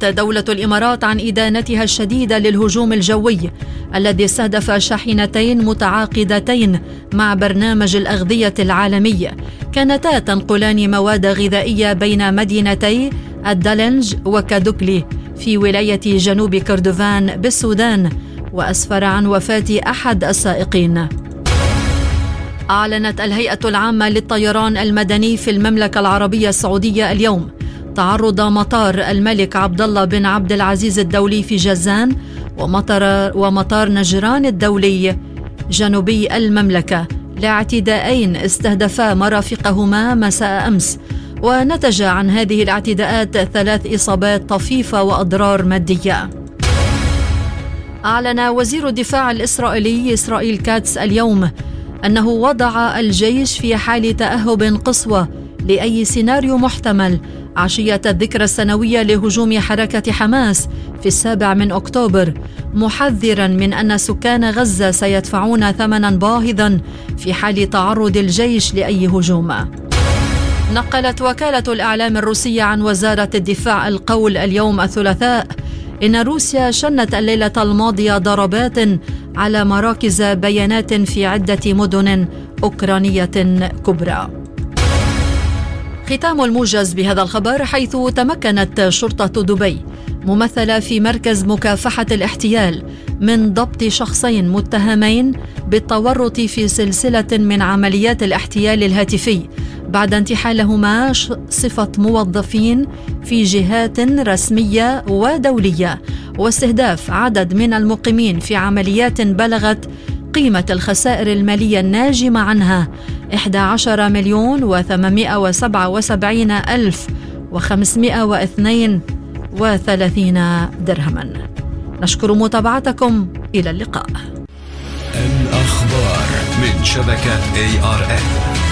أعربت دولة الإمارات عن إدانتها الشديدة للهجوم الجوي الذي استهدف شاحنتين متعاقدتين مع برنامج الأغذية العالمي كانتا تنقلان مواد غذائية بين مدينتي الدلنج وكادوكلي في ولاية جنوب كردفان بالسودان، وأسفر عن وفاة أحد السائقين. أعلنت الهيئة العامة للطيران المدني في المملكة العربية السعودية اليوم تعرض مطار الملك عبدالله بن عبد العزيز الدولي في جازان ومطار نجران الدولي جنوبي المملكة لاعتداءين استهدفا مرافقهما مساء أمس، ونتج عن هذه الاعتداءات 3 إصابات طفيفة وأضرار مادية. أعلن وزير الدفاع الإسرائيلي إسرائيل كاتس اليوم أنه وضع الجيش في حال تأهب قصوى لأي سيناريو محتمل عشية الذكرى السنوية لهجوم حركة حماس في 7 أكتوبر، محذرا من أن سكان غزة سيدفعون ثمنا باهظا في حال تعرض الجيش لأي هجوم. نقلت وكالة الإعلام الروسية عن وزارة الدفاع القول اليوم الثلاثاء إن روسيا شنت الليلة الماضية ضربات على مراكز بيانات في عدة مدن أوكرانية كبرى. ختام الموجز بهذا الخبر، حيث تمكنت شرطة دبي ممثلة في مركز مكافحة الاحتيال من ضبط شخصين متهمين بالتورط في سلسلة من عمليات الاحتيال الهاتفي بعد انتحالهما صفة موظفين في جهات رسمية ودولية واستهداف عدد من المقيمين في عمليات بلغت قيمة الخسائر المالية الناجمة عنها 11,877,532 درهما. نشكر متابعتكم، إلى اللقاء. الأخبار من شبكة ARN.